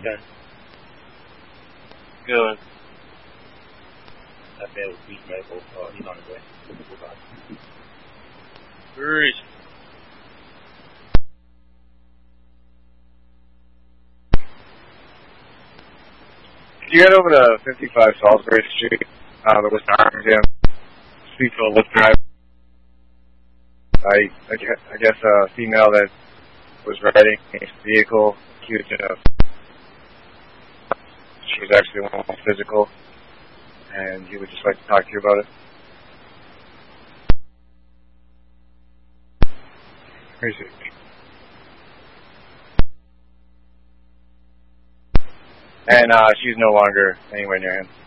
Okay. Good. That man was beat medical. He's on his way. Bruce. Could you head over to 55 Salisbury Street, the West Arlington, speak to a lift driver? I guess a female that was riding a vehicle accused of, she was actually one physical, and he would just like to talk to you about it. Crazy. And she's no longer anywhere near him.